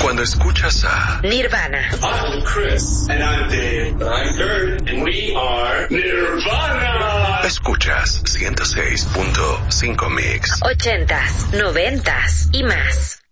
Cuando escuchas a Nirvana. I'm Chris. And I'm Dave. And I'm Kurt. And we are Nirvana. Escuchas 106.5 Mix. 80s, 90s y más.